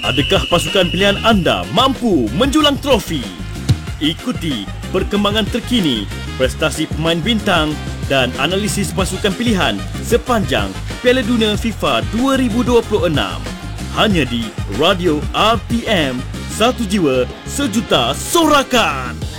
Adakah pasukan pilihan anda mampu menjulang trofi? Ikuti perkembangan terkini, prestasi pemain bintang dan analisis pasukan pilihan sepanjang Piala Dunia FIFA 2026. Hanya di Radio RTM, satu jiwa sejuta sorakan.